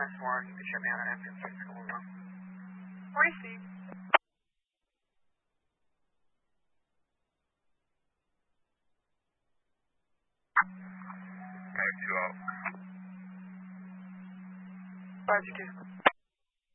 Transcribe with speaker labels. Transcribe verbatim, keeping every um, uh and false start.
Speaker 1: S four, you can shut me out on M fifteen school now.
Speaker 2: Received.
Speaker 3: five two out.
Speaker 2: Roger two.